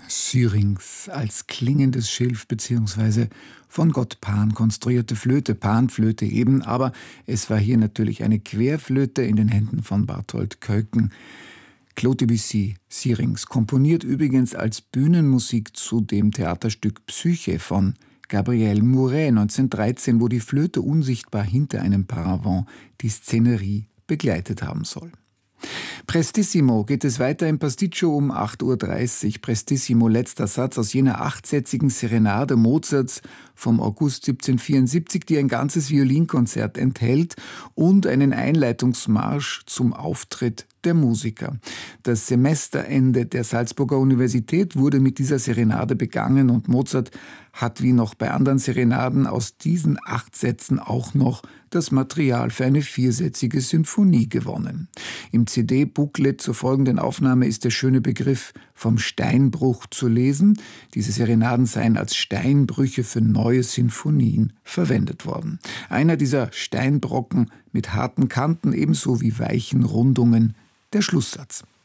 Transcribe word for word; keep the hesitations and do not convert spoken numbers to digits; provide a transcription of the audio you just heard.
Syrinx als klingendes Schilf bzw. von Gott Pan konstruierte Flöte, Panflöte eben, aber es war hier natürlich eine Querflöte in den Händen von Barthold Köcken. Claude Debussy, Syrinx, komponiert übrigens als Bühnenmusik zu dem Theaterstück Psyche von Gabriel Mouret neunzehnhundertdreizehn, wo die Flöte unsichtbar hinter einem Paravent die Szenerie begleitet haben soll. Prestissimo geht es weiter im Pasticcio um acht Uhr dreißig. Prestissimo, letzter Satz aus jener achtsätzigen Serenade Mozarts vom August siebzehnhundertvierundsiebzig, die ein ganzes Violinkonzert enthält und einen Einleitungsmarsch zum Auftritt der Musiker. Das Semesterende der Salzburger Universität wurde mit dieser Serenade begangen und Mozart hat wie noch bei anderen Serenaden aus diesen acht Sätzen auch noch das Material für eine viersätzige Sinfonie gewonnen. Im C D-Booklet zur folgenden Aufnahme ist der schöne Begriff vom Steinbruch zu lesen. Diese Serenaden seien als Steinbrüche für neue Sinfonien verwendet worden. Einer dieser Steinbrocken mit harten Kanten ebenso wie weichen Rundungen, der Schlusssatz.